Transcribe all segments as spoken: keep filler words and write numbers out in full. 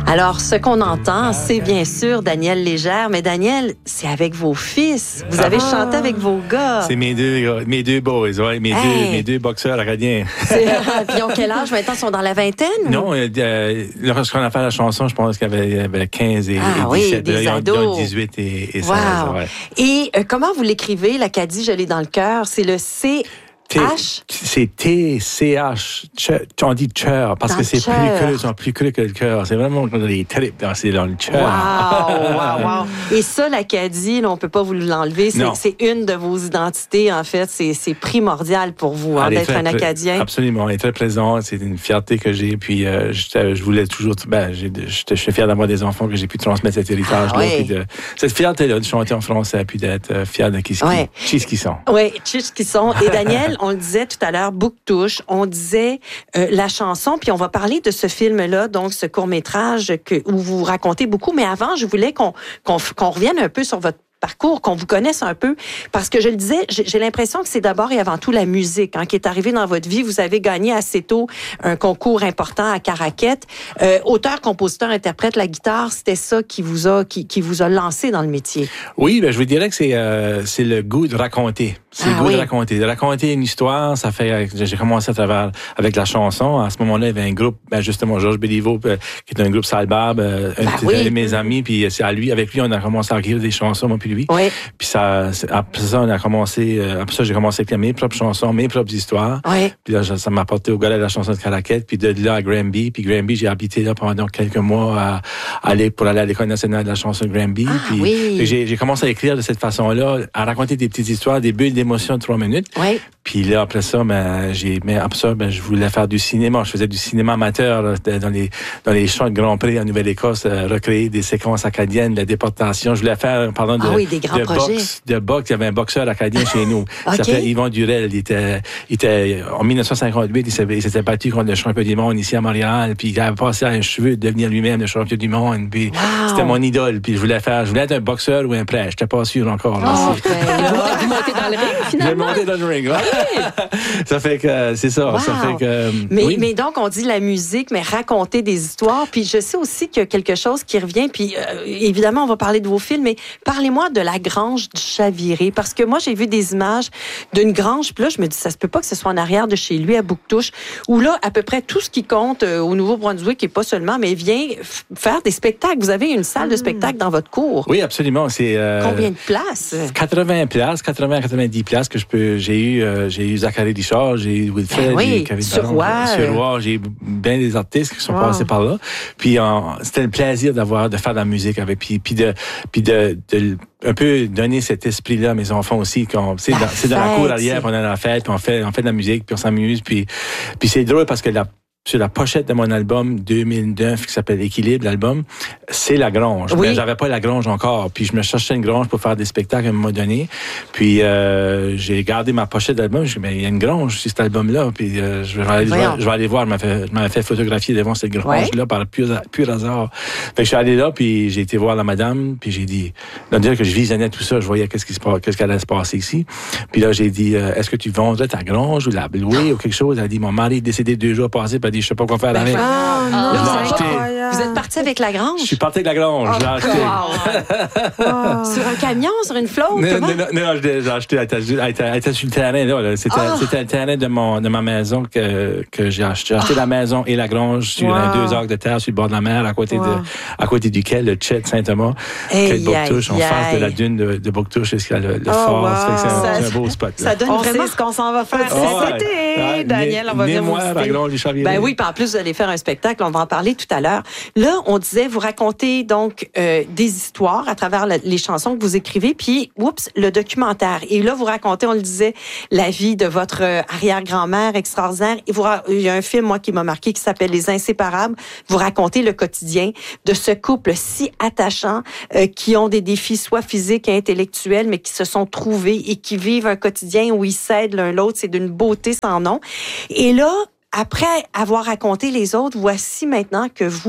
Alors, ce qu'on entend, c'est bien sûr Daniel Légère, mais Daniel, c'est avec vos fils. Vous avez ah. chanté avec vos gars. C'est mes deux, mes deux boys, ouais, mes, hey. deux, mes deux boxeurs acadiens. C'est, puis ils ont quel âge maintenant? Ils sont dans la vingtaine? Non, euh, euh, lorsqu'on a fait la chanson, je pense qu'il y avait, il y avait quinze et, ah, et dix-sept. Oui, des ils, ont, ados. ils ont dix-huit et, et wow. seize. Ouais. Et euh, comment vous l'écrivez, l'Acadie, je l'ai dans le cœur? C'est le C... T, H? C'est T C H. On dit cœur parce dans que c'est cœur. plus cru, sont plus cru que le cœur. C'est vraiment des tripes, c'est dans le cœur. Wow, wow, wow. Et ça, l'Acadie, là, on peut pas vous l'enlever. C'est, c'est une de vos identités, en fait. C'est, c'est primordial pour vous hein, d'être un Acadien. Absolument. Elle est très présente. C'est une fierté que j'ai. Puis, euh, je, je voulais toujours. Ben, j'ai, je, je suis fier d'avoir des enfants que j'ai pu transmettre cet héritage-là. Ah, oui. Puis de, cette fierté-là de chanter en français, puis d'être fier de qui, ouais. qui, qui sont. Oui, qui qui sont. Et Daniel, on le disait tout à l'heure, Bouctouche, on disait euh, la chanson, puis on va parler de ce film-là, donc ce court-métrage que, où vous racontez beaucoup. Mais avant, je voulais qu'on, qu'on, qu'on revienne un peu sur votre parcours, qu'on vous connaisse un peu, parce que je le disais, j'ai, j'ai l'impression que c'est d'abord et avant tout la musique hein, qui est arrivée dans votre vie. Vous avez gagné assez tôt un concours important à Caraquette. Euh, auteur, compositeur, interprète, la guitare, c'était ça qui vous a qui, qui vous a lancé dans le métier. Oui, ben je vous dirais que c'est euh, c'est le goût de raconter. C'est ah, le goût oui. de raconter. De raconter une histoire, ça fait j'ai commencé à travers avec la chanson. À ce moment-là, il y avait un groupe, ben justement Georges Béliveau, euh, qui est un groupe Sale Barbe, euh, ben un oui. de mes amis, puis c'est à lui, avec lui, on a commencé à écrire des chansons, moi puis lui. Oui. Puis ça, après ça, on a commencé, euh, après ça, j'ai commencé à écrire mes propres chansons, mes propres histoires. Oui. Puis là, ça m'a apporté au gala de la chanson de Caraquette, puis de là à Granby. Puis Granby, j'ai habité là pendant quelques mois à, à aller pour aller à l'École nationale de la chanson de Granby. Ah, puis, oui. puis j'ai, j'ai commencé à écrire de cette façon-là, à raconter des petites histoires, des bulles d'émotion de trois minutes. Oui. Puis là, après ça, ben, j'ai, mais après ça, ben, je voulais faire du cinéma. Je faisais du cinéma amateur là, dans les dans les champs de Grand Prix en Nouvelle-Écosse, euh, recréer des séquences acadiennes, la déportation. Je voulais faire, pardon, de, ah oui, des grands de projets. boxe, de boxe. Il y avait un boxeur acadien chez nous. Il okay. s'appelait Yvon Durel. Il était, il était en dix-neuf cent cinquante-huit, il s'était, il s'était battu contre le champion du monde ici à Montréal. Puis il avait passé à un cheveu de devenir lui-même le champion du monde. Puis wow. c'était mon idole. Puis je voulais faire, je voulais être un boxeur ou un prêtre. J'étais pas sûr encore. Oh, okay. Vous montez dans le ring finalement. J'ai monté dans le ring. Ouais. Ça fait que c'est ça. Wow. Ça fait que. Mais, oui. mais donc on dit la musique, mais raconter des histoires. Puis je sais aussi qu'il y a quelque chose qui revient. Puis euh, évidemment on va parler de vos films, mais parlez-moi de la Grange du Chaviré, parce que moi j'ai vu des images d'une grange. Puis là je me dis ça se peut pas que ce soit en arrière de chez lui à Bouctouche, où là à peu près tout ce qui compte euh, au Nouveau-Brunswick et pas seulement, mais vient f- faire des spectacles. Vous avez une salle de spectacle dans votre cour. Oui, absolument. C'est euh, combien de places? quatre-vingts places, quatre-vingts à quatre-vingt-dix places que je peux. J'ai eu, euh, j'ai eu Zachary Richard, j'ai eu Wilfred, ben oui, j'ai eu Kevin Suroir, Suroir, j'ai eu bien des artistes qui sont wow. passés par là. Puis euh, c'était le plaisir d'avoir de faire de la musique avec, puis puis de puis de, de un peu donner cet esprit-là à mes enfants aussi. Quand, c'est, dans, c'est dans la cour arrière, on a la fête, puis on fait on fait de la musique, puis on s'amuse, puis puis c'est drôle parce que la sur la pochette de mon album deux mille neuf qui s'appelle Équilibre, l'album, c'est la Grange. Oui. Mais j'avais pas la Grange encore. Puis je me cherchais une Grange pour faire des spectacles à un moment donné. Puis euh, j'ai gardé ma pochette d'album. J'ai dit, mais il y a une Grange sur cet album-là. Puis euh, je, vais aller, je, vais, je vais aller voir. Je m'avais fait, je m'avais fait photographier devant cette Grange-là ouais. par pur, pur hasard. Fait que je suis allé là, puis j'ai été voir la madame. Puis j'ai dit, on dirait que je visionnais tout ça. Je voyais qu'est-ce qui se passe, qu'est-ce qui allait se passer ici. Puis là, j'ai dit, euh, est-ce que tu vendrais ta Grange ou la louer ou quelque chose? Elle a dit, mon mari est décédé deux jours passés. Puis elle a dit, je sais pas quoi faire avec. Ah, oh, vous êtes parti avec la Grange? Je suis parti avec la Grange. Oh, j'ai acheté. Wow. Sur un camion, sur une flotte? Non, non, non, non, j'ai acheté. Elle était, elle était, elle était sur le terrain, là. là. C'était, oh. c'était le terrain de, mon, de ma maison que, que j'ai acheté. J'ai acheté oh. la maison et la Grange sur wow. deux acres de terre sur le bord de la mer, à côté, wow. de, à côté duquel le Chet Saint-Thomas, hey, de Bouctouche, en face de la dune de, de Bouctouche, jusqu'à le, le oh, fort. Wow. C'est, un, ça, c'est un beau spot. Là. Ça donne on vraiment ce qu'on s'en va faire oh, cet été. Ouais. Daniel, on va venir vous la Grange du Chaviré. Ben oui, puis en plus, vous allez faire un spectacle, on va en parler tout à l'heure. Là, on disait, vous racontez donc euh, des histoires à travers la, les chansons que vous écrivez, puis, oups, le documentaire. Et là, vous racontez, on le disait, la vie de votre euh, arrière-grand-mère extraordinaire. Et vous, il y a un film, moi, qui m'a marqué, qui s'appelle Les Inséparables. Vous racontez le quotidien de ce couple si attachant, euh, qui ont des défis soit physiques et intellectuels, mais qui se sont trouvés et qui vivent un quotidien où ils s'aident l'un l'autre. C'est d'une beauté sans nom. Et là, après avoir raconté les autres, voici maintenant que vous,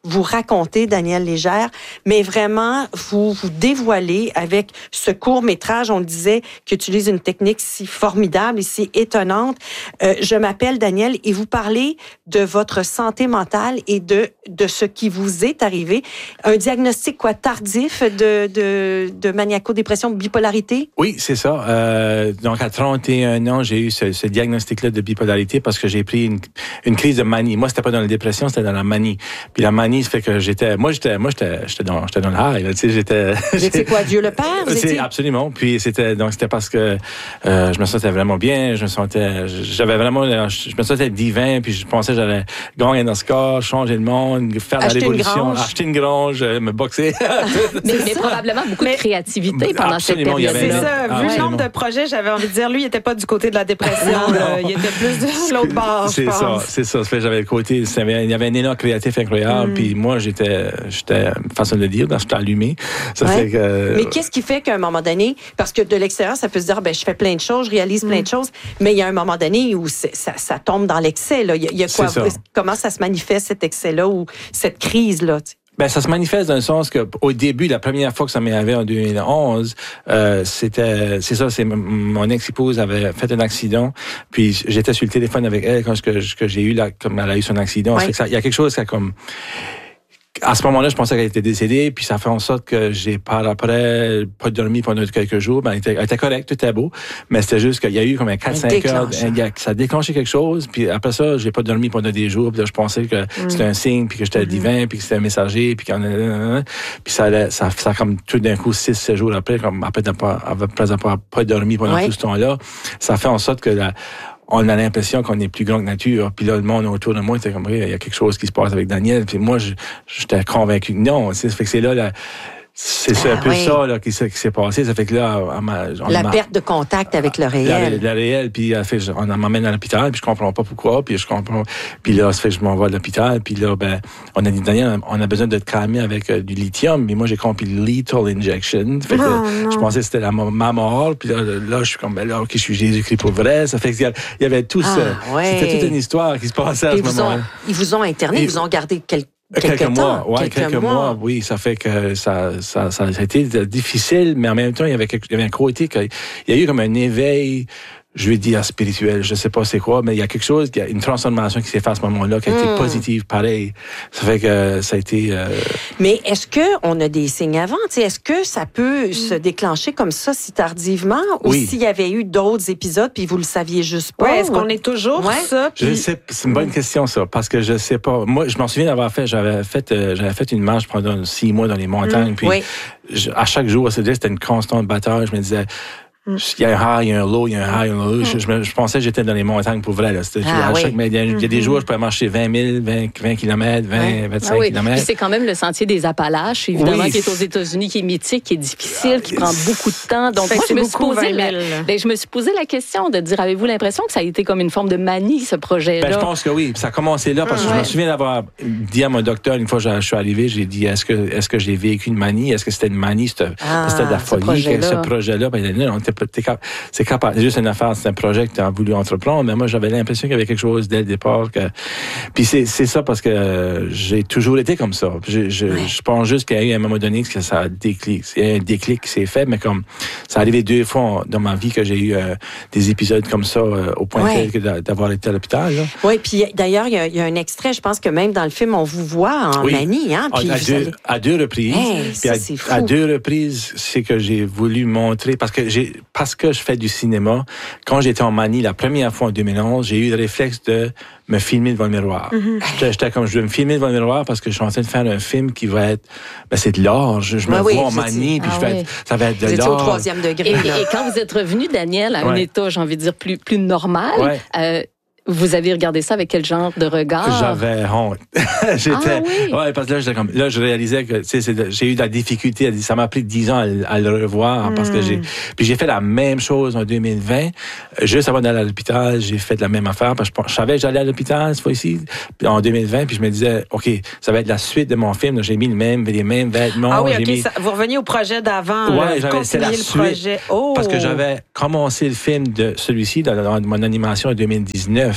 vous racontez, Daniel Légère, mais vraiment, vous vous dévoilez avec ce court-métrage, on le disait, qui utilise une technique si formidable et si étonnante. Euh, je m'appelle Daniel et vous parlez de votre santé mentale et de, de ce qui vous est arrivé. Un diagnostic, quoi, tardif de, de, de maniaco-dépression, bipolarité? Oui, c'est ça. Euh, donc, à trente et un ans, j'ai eu ce, ce diagnostic-là de bipolarité parce que j'ai pris une, une crise de manie. Moi, c'était pas dans la dépression, c'était dans la manie. Puis la manie, ça fait que j'étais, moi, j'étais, moi, j'étais, j'étais dans, j'étais dans le high, là, tu sais, j'étais. Vous étiez quoi, Dieu le Père? Vous c'est étiez... absolument. Puis c'était, donc, c'était parce que euh, je me sentais vraiment bien, je me sentais, j'avais vraiment, je me sentais divin, puis je pensais que j'allais gagner dans ce corps, changer le monde, faire acheter la révolution, une acheter une grange, me boxer. mais, mais probablement beaucoup mais, de créativité pendant absolument, cette période. C'est ça. Ah, vu le nombre de projets, j'avais envie de dire, lui, il était pas du côté de la dépression. là. Il était plus de l'autre bord, c'est je pense. ça, c'est ça. J'avais le côté, il y avait un élan créatif incroyable, mm. puis moi, j'étais, j'étais, façon de le dire, j'étais allumé. Ça ouais. fait que, mais qu'est-ce qui fait qu'à un moment donné, parce que de l'extérieur, ça peut se dire, ben, je fais plein de choses, je réalise mm. plein de choses, mais il y a un moment donné où ça, ça tombe dans l'excès, là. Il y a, il y a quoi, comment ça se manifeste, cet excès-là, ou cette crise-là, tu sais? Ben, ça se manifeste dans le sens que, au début, la première fois que ça m'est arrivé en deux mille onze, euh, c'était, c'est ça, c'est mon ex-épouse avait fait un accident, puis j'étais sur le téléphone avec elle quand que, que j'ai eu là, comme elle a eu son accident. Ouais. Il y a quelque chose qui a comme, à ce moment-là, je pensais qu'elle était décédée, puis ça fait en sorte que j'ai par après pas dormi pendant quelques jours. Ben, elle était, elle était correcte, tout était beau, mais c'était juste qu'il y a eu comme un quatre cinq heures, ça a déclenché quelque chose, puis après ça, j'ai pas dormi pendant des jours, puis là, je pensais que mm. c'était un signe, puis que j'étais mm-hmm. divin, puis que c'était un messager, puis qu'on puis ça allait, ça, ça comme tout d'un coup, six, sept jours après, comme après d'avoir pas, pas dormi pendant ouais. tout ce temps-là, ça fait en sorte que la, on a l'impression qu'on est plus grand que nature. Puis là, le monde autour de moi était comme, il y a quelque chose qui se passe avec Daniel. Puis moi, j'étais convaincu que non. Ça fait que c'est là, la, c'est ah, un peu oui. ça là, qui, qui s'est passé. Ça fait que là, on on la perte de contact avec le réel. Le réel, puis fait, on m'emmène à l'hôpital, puis je comprends pas pourquoi, puis je comprends. Puis là, ça fait que je m'envoie à l'hôpital, puis là, ben, on a dit, Daniel, on a besoin de te calmer avec euh, du lithium, mais moi, j'ai compris lethal injection. Fait que, oh, là, je pensais que c'était la, ma mort, puis là, là, je suis comme, ben là, ok, je suis Jésus-Christ pour vrai. Ça fait qu'il y avait tout ça. Ah, ouais. C'était toute une histoire qui se passait à et ce moment-là. Ils vous ont interné, ils vous ont gardé quelques Quelques, quelques mois, temps, ouais, quelques, quelques mois. mois, oui, ça fait que ça, ça, ça a été difficile, mais en même temps, il y avait, quelque, il y avait un côté, il y a eu comme un éveil, je vais dire spirituel, je sais pas c'est quoi, mais il y a quelque chose, il y a une transformation qui s'est faite à ce moment-là, qui a mmh. été positive, pareil. Ça fait que ça a été. Euh... Mais est-ce que on a des signes avant, tu sais, est-ce que ça peut mmh. se déclencher comme ça si tardivement, ou oui. s'il y avait eu d'autres épisodes puis vous le saviez juste pas? Ouais, est-ce qu'on est toujours ouais. ça? Puis... Je sais, c'est une bonne question ça, parce que je sais pas. Moi, je m'en souviens d'avoir fait, j'avais fait, euh, j'avais fait une marche pendant six mois dans les montagnes, mmh. puis oui. je, à chaque jour, c'était une constante bataille. Je me disais. Il y a un high, il y a un low, il y a un high, il y a un low. Je, je, je pensais que j'étais dans les montagnes pour vrai. Là. Ah, à oui. chaque, il, y a, il y a des jours, je pouvais marcher vingt mille, vingt, vingt kilomètres, vingt, ouais. vingt-cinq ah, oui. kilomètres. Puis c'est quand même le sentier des Appalaches, évidemment, oui. qui est aux États-Unis, qui est mythique, qui est difficile, qui prend beaucoup de temps. Donc, moi, je me, suis posé la, ben, je me suis posé la question de dire, avez-vous l'impression que ça a été comme une forme de manie, ce projet-là? Ben, je pense que oui. Ça a commencé là, parce que ouais. je me souviens d'avoir dit à mon docteur, une fois que je suis arrivé, j'ai dit, est-ce que, est-ce que j'ai vécu une manie? Est-ce que c'était une manie? C'était, ah, c'était de la folie, projet ce projet-là. Ben, non, on était c'est capable. C'est juste une affaire, c'est un projet que tu as voulu entreprendre, mais moi, j'avais l'impression qu'il y avait quelque chose dès le départ. Que... Puis c'est, c'est ça parce que j'ai toujours été comme ça. Je, je, ouais. je pense juste qu'il y a eu un moment donné que ça a déclic. C'est un déclic qui s'est fait, mais comme ça arrivé deux fois dans ma vie que j'ai eu euh, des épisodes comme ça euh, au point ouais. tel que d'avoir été à l'hôpital. Là. Oui, puis d'ailleurs, il y, y a un extrait, je pense que même dans le film, on vous voit en oui. manie. Hein, puis à, deux, allez... à deux reprises. Hey, ça, à, c'est fou. À deux reprises, c'est que j'ai voulu montrer, parce que j'ai parce que je fais du cinéma, quand j'étais en manie la première fois en deux mille onze, j'ai eu le réflexe de me filmer devant le miroir. Mm-hmm. J'étais, j'étais comme, je vais me filmer devant le miroir parce que je suis en train de faire un film qui va être, ben c'est de l'art. Je, je me ah vois oui, en manie, puis ah je vais oui. être, ça va être de vous l'art. Vous étiez au troisième degré. Et, et quand vous êtes revenu, Daniel, à ouais. un état, j'ai envie de dire, plus, plus normal, ouais. euh, vous avez regardé ça avec quel genre de regard? J'avais honte. J'étais, ah, oui. ouais, parce que là, j'étais comme, là, je réalisais que, tu sais, c'est, j'ai eu de la difficulté. Ça m'a pris dix ans à, à le revoir, mm. parce que j'ai, puis j'ai fait la même chose en deux mille vingt. Juste avant d'aller à l'hôpital, j'ai fait la même affaire, parce que je savais que j'allais à l'hôpital, cette fois-ci, en deux mille vingt, puis je me disais, OK, ça va être la suite de mon film. Donc, j'ai mis le même, les mêmes vêtements. Ah oui, OK, mis... ça, vous reveniez au projet d'avant. Ouais, j'avais, c'était la le suite. projet. Oh. Parce que j'avais commencé le film de celui-ci dans, dans mon animation en deux mille dix-neuf.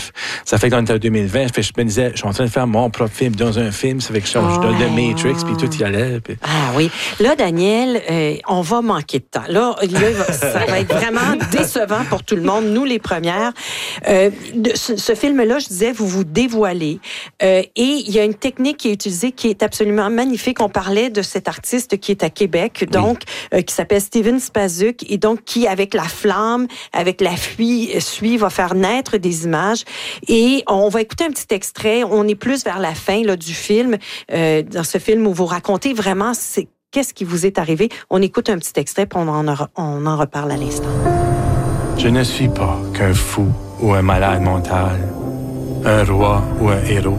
neuf. Ça fait qu'on est en deux mille vingt. Fait, je me disais, je suis en train de faire mon propre film dans un film. Ça fait que je change oh, de Matrix, puis tout y allait. Puis... Ah oui. Là, Daniel, euh, on va manquer de temps. Là, là, ça va être vraiment décevant pour tout le monde, nous les premières. Euh, de, ce, ce film-là, je disais, vous vous dévoilez. Euh, et il y a une technique qui est utilisée qui est absolument magnifique. On parlait de cet artiste qui est à Québec, donc, oui. euh, qui s'appelle Steven Spazuk, et donc qui, avec la flamme, avec la fuie, suie, va faire naître des images. Et on va écouter un petit extrait. On est plus vers la fin là, du film, euh, dans ce film où vous racontez vraiment c'est, qu'est-ce qui vous est arrivé. On écoute un petit extrait, puis on en, on en reparle à l'instant. Je ne suis pas qu'un fou ou un malade mental, un roi ou un héros.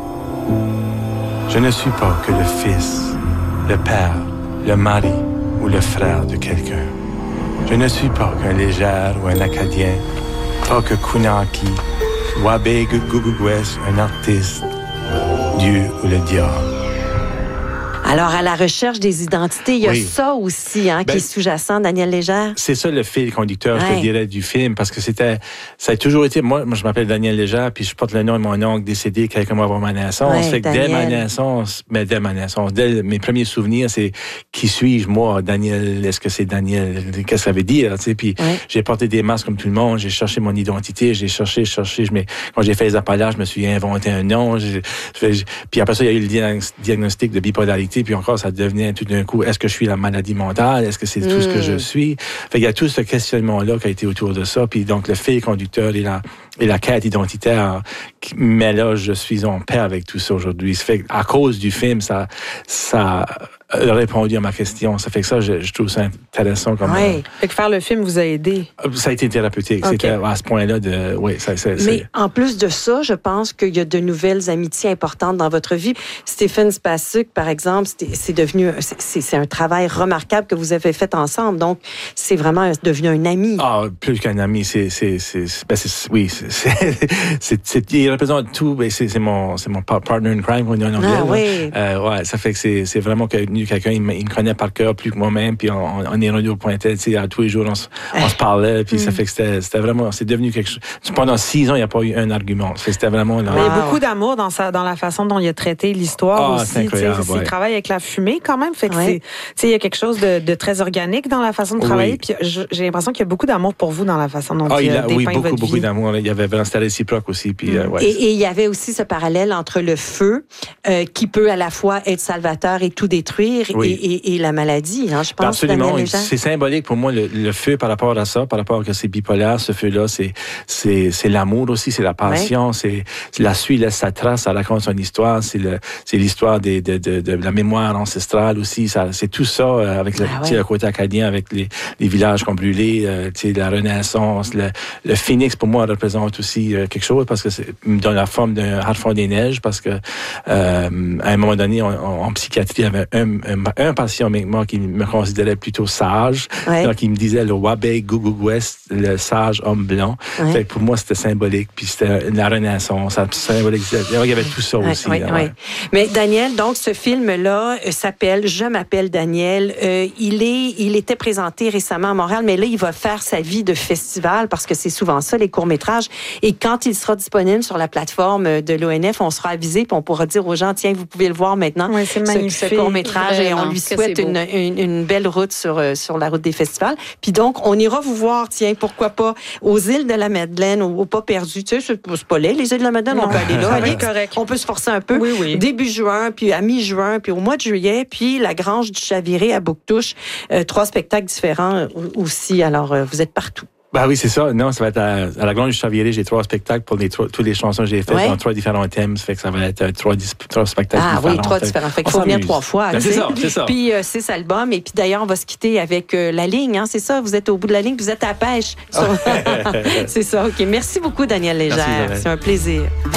Je ne suis pas que le fils, le père, le mari ou le frère de quelqu'un. Je ne suis pas qu'un légère ou un acadien, pas que Kunaki, Wabe Gugugwes, un artiste, Dieu ou le diable. Alors, à la recherche des identités, il y a oui. ça aussi hein, ben, qui est sous-jacent, Daniel Légère. C'est ça le fil conducteur, ouais. je te dirais, du film, parce que c'était, ça a toujours été, moi, moi je m'appelle Daniel Légère, puis je porte le nom de mon oncle décédé quelques mois avant ma naissance. Ouais, fait que dès ma naissance, mais dès ma naissance, dès mes premiers souvenirs, c'est qui suis-je, moi, Daniel, est-ce que c'est Daniel, qu'est-ce que ça veut dire, tu sais, puis ouais. j'ai porté des masques comme tout le monde, j'ai cherché mon identité, j'ai cherché, cherché, je quand j'ai fait les Appalaches, je me suis inventé un nom, j'ai, j'ai, puis après ça, il y a eu le diagnostic de bipolarité, puis encore, ça devenait tout d'un coup, est-ce que je suis la maladie mentale? Est-ce que c'est mmh. tout ce que je suis? Fait, il y a tout ce questionnement-là qui a été autour de ça. Puis donc, le fil conducteur et la, et la quête identitaire. Mais là, je suis en paix avec tout ça aujourd'hui. Ça fait à cause du film, ça, ça a répondu à ma question. Ça fait que ça, je, je trouve ça intéressant. Comme oui. Euh, fait que faire le film vous a aidé. Ça a été thérapeutique. Okay. C'était à ce point-là de, oui, ça, ça, Mais c'est... en plus de ça, je pense qu'il y a de nouvelles amitiés importantes dans votre vie. Stephen Spazuk, par exemple, c'est, c'est devenu, c'est, c'est un travail remarquable que vous avez fait ensemble. Donc, c'est vraiment devenu un ami. Ah, plus qu'un ami, c'est, c'est, c'est, ben c'est oui, c'est, c'est, c'est, c'est, il représente tout. Ben c'est, c'est mon, c'est mon partner in crime, on dit en anglais. Ah, oui. Euh, ouais, ça fait que c'est, c'est vraiment que quelqu'un, il me, il me connaît par cœur plus que moi-même, puis on, on est rendu au point tête, tu sais, à tous les jours, on, on se parlait, puis mm. ça fait que c'était, c'était vraiment, c'est devenu quelque chose. Pendant six ans, il n'y a pas eu un argument. C'était vraiment là. Mais il y a beaucoup d'amour dans sa, dans la façon dont il a traité l'histoire ah, aussi. C'est incroyable, ouais. Il travaille avec la fumée quand même, fait que ouais. c'est, il y a quelque chose de, de très organique dans la façon de travailler. Oui. Puis j'ai l'impression qu'il y a beaucoup d'amour pour vous dans la façon dont ah, il a, a dépeint oui, beaucoup, votre beaucoup vie. d'amour. Il y avait vraiment, c'était réciproque aussi. Puis, mm. euh, ouais. et, et il y avait aussi ce parallèle entre le feu, euh, qui peut à la fois être salvateur et tout détruire, oui. et, et, et la maladie, hein, je pense. Absolument. C'est symbolique pour moi, le, le feu par rapport à ça, par rapport à que c'est bipolaire, ce feu-là, c'est, c'est, c'est l'amour aussi, c'est la passion, ouais. c'est, c'est la suite laisse sa trace, ça raconte son histoire, c'est, le, c'est l'histoire des, de, de, de la mémoire ancestrale aussi, ça, c'est tout ça, euh, avec le, ah ouais. le côté acadien, avec les, les villages qu'on brûlait, euh, la Renaissance, le, le phénix, pour moi, représente aussi euh, quelque chose, parce que c'est dans la forme d'un harfang des neiges, parce que euh, à un moment donné, en, en psychiatrie, il y avait un, un, un patient avec moi qui me considérait plutôt sage, ouais. donc il me disait le Wabe Gugugwes, le sage homme blanc. Ouais. Fait que pour moi, c'était symbolique, puis c'était la Renaissance, ça symbolisait, il y avait tout ça ouais, aussi. Ouais, là, ouais. Ouais. Mais Daniel, donc ce film-là euh, s'appelle Je m'appelle Daniel. Euh, il est, il était présenté récemment à Montréal, mais là, il va faire sa vie de festival, parce que c'est souvent ça, les courts-métrages. Et quand il sera disponible sur la plateforme de l'O N F, on sera avisé, puis on pourra dire aux gens, tiens, vous pouvez le voir maintenant, ouais, c'est magnifique, ce, ce court-métrage, vraiment, et on lui souhaite une, une, une belle route sur, sur la route des festivals. Puis donc, on ira vous voir, tiens, pourquoi pas, aux îles de la Madeleine, au, au Pas Perdu, tu sais, c'est, c'est pas laid, les îles de la Madeleine, non. On peut aller là, allez, correct. On peut se forcer un peu, oui, oui. Début juin, puis à mi-juin, puis au mois de juillet, puis la Grange du Chaviré à Bouctouche, euh, trois spectacles différents aussi, alors euh, vous êtes partout. Ben oui, c'est ça. Non, ça va être à, à la Grange du Chaviré. J'ai trois spectacles pour les, toutes les chansons que j'ai faites ouais. dans trois différents thèmes. Ça fait que ça va être trois, trois spectacles ah, différents. Ah oui, trois différents. Fait qu'il faut venir trois fois. Ben, c'est ça, c'est ça. Puis euh, six albums. Et puis d'ailleurs, on va se quitter avec euh, la ligne. Hein, c'est ça, vous êtes au bout de la ligne, vous êtes à la pêche. Sur... c'est ça, OK. Merci beaucoup, Daniel Légère. Merci, c'est un plaisir.